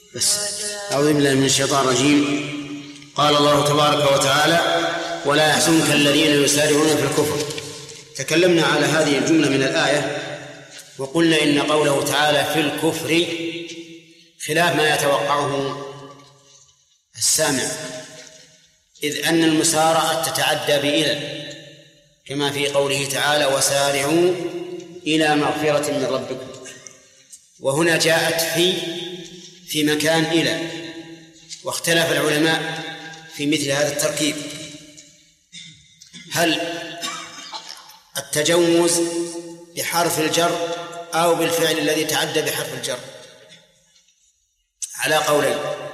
بس أعوذ بالله من الشيطان الرجيم. قال الله تبارك وتعالى: ولا يحزنك الذين يسارعون في الكفر. تكلمنا على هذه الجملة من الآية وقلنا إن قوله تعالى في الكفر خلاف ما يتوقعه السامع، إذ أن المسارعة تتعدى بإلى، كما في قوله تعالى: وسارعوا إلى مغفرة من ربكم. وهنا جاءت في مكان إلى، واختلف العلماء في مثل هذا التركيب، هل التجوز بحرف الجر أو بالفعل الذي تعدى بحرف الجر، على قولين.